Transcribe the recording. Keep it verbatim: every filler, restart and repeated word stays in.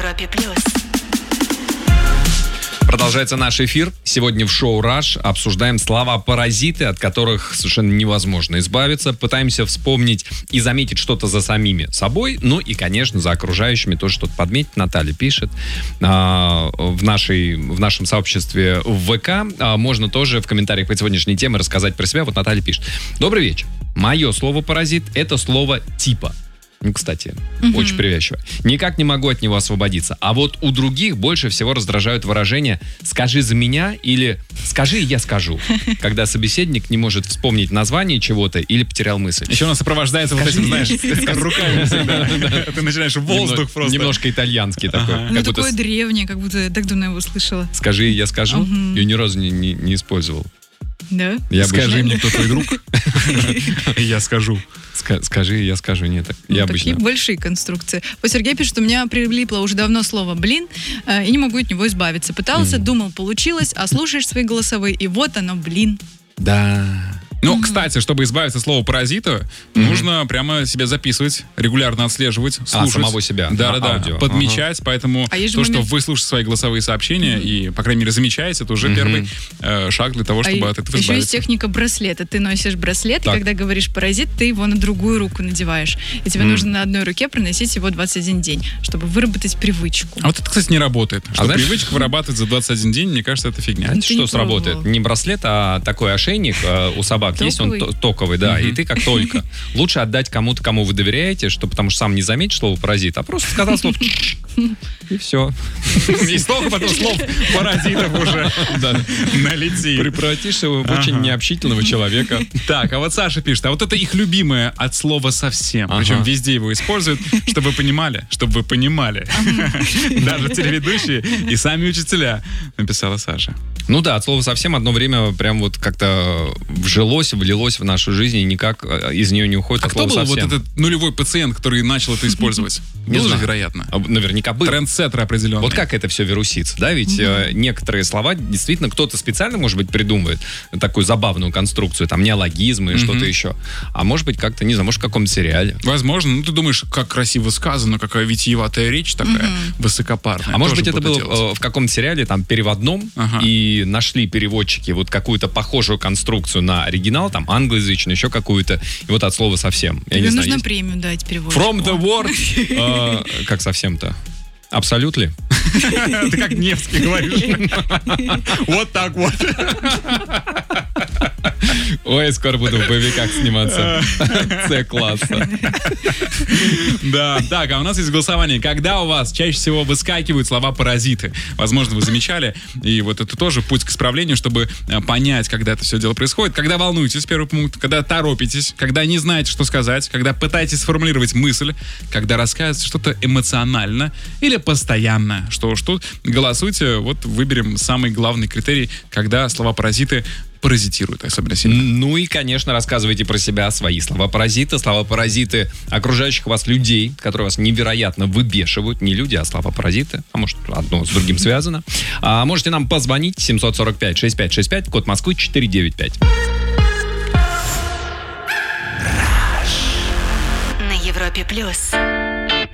Европе плюс. Продолжается наш эфир. Сегодня в шоу «Раш» обсуждаем слова-паразиты, от которых совершенно невозможно избавиться. Пытаемся вспомнить и заметить что-то за самими собой. Ну и, конечно, за окружающими тоже что-то подметить. Наталья пишет. А, в, нашей, в нашем сообществе в ВК а, можно тоже в комментариях по сегодняшней теме рассказать про себя. Вот Наталья пишет. Добрый вечер. Мое слово «паразит» — это слово «типа». Ну, кстати, угу. очень привязчиво. Никак не могу от него освободиться. А вот у других больше всего раздражают выражения «скажи за меня» или «скажи, и я скажу», когда собеседник не может вспомнить название чего-то или потерял мысль. Еще он сопровождается вот этим, знаешь, руками всегда. Ты начинаешь воздух просто. Немножко итальянский такой. Ну, такое древнее, как будто я так давно его слышала. «Скажи, и я скажу». Я ни разу не использовал. Да? Скажи мне, кто твой друг, и я скажу. Скажи, я скажу. Нет, так, ну, я такие обычно... большие конструкции. Вот Сергей пишет, что у меня прилипло уже давно слово «блин», э, и не могу от него избавиться. Пытался, mm. думал, получилось, а слушаешь свои голосовые, и вот оно, блин. Да... Ну, mm-hmm. кстати, чтобы избавиться от слова «паразита», mm-hmm. нужно прямо себя записывать, регулярно отслеживать, слушать. А, самого себя. Да-да-да, подмечать. Ага. Поэтому а то, момент... что вы слушаете свои голосовые сообщения mm-hmm. и, по крайней мере, замечаете, это уже mm-hmm. первый э, шаг для того, чтобы а от этого еще избавиться. Еще есть техника браслета. Ты носишь браслет, так. и когда говоришь «паразит», ты его на другую руку надеваешь. И тебе mm-hmm. нужно на одной руке проносить его двадцать один день, чтобы выработать привычку. А вот это, кстати, не работает. Что а привычка вырабатывать за двадцать один день, мне кажется, это фигня. Это что сработает? Не браслет, а такой ошейник э, у собак есть, он токовый, да, mm-hmm. и ты как только. Лучше отдать кому-то, кому вы доверяете, что, потому что сам не заметишь слово «паразит», а просто сказал слово и все. И столько потом слов паразитов уже налетит. Превратишься в очень необщительного человека. Так, а вот Саша пишет, а вот это их любимое от слова «совсем». Причем везде его используют, чтобы вы понимали, чтобы вы понимали. Даже телеведущие и сами учителя, написала Саша. Ну да, от слова «совсем» одно время прям вот как-то вжилось, влилось в нашу жизнь и никак из нее не уходит. А кто был вот этот нулевой пациент, который начал это использовать? Не был знаю. же, вероятно. Наверняка был. Трендсеттер определенный. Вот как это все вирусится, да? Ведь mm-hmm. э, некоторые слова действительно кто-то специально, может быть, придумывает такую забавную конструкцию, там неологизмы и mm-hmm. что-то еще. А может быть, как-то, не знаю, может, в каком-то сериале. Возможно. Ну, ты думаешь, как красиво сказано, какая витиеватая речь такая, mm-hmm. высокопарная. А может быть, это было э, в каком-то сериале, там, переводном, ага. и нашли переводчики вот какую-то похожую конструкцию на оригинал, там, англоязычную, еще какую-то, и вот от слова «совсем». Я Тебе не нужно знаю, есть... премию дать переводчику. From the word. э, как совсем-то? Абсолютно. Ты как Невский говоришь. Вот так вот. Ой, скоро буду в боевиках сниматься. С-класса. Да, так, а у нас есть голосование. Когда у вас чаще всего выскакивают слова «паразиты»? Возможно, вы замечали. И вот это тоже путь к исправлению, чтобы понять, когда это все дело происходит. Когда волнуетесь, первый пункт. Когда торопитесь. Когда не знаете, что сказать. Когда пытаетесь сформулировать мысль. Когда рассказываете что-то эмоционально. Или постоянно. Что уж тут. Голосуйте. Вот выберем самый главный критерий, когда слова-паразиты паразитируют особенно сильно. Ну и, конечно, рассказывайте про себя свои слова-паразиты, слова-паразиты окружающих вас людей, которые вас невероятно выбешивают. Не люди, а слова-паразиты. А может, одно с другим связано. А можете нам позвонить семь сорок пять шестьдесят пять шестьдесят пять, код Москвы четыре девять пять. На Европе плюс.